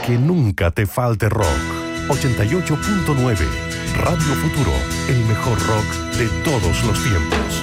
Que nunca te falte rock. 88.9 Radio Futuro, el mejor rock de todos los tiempos.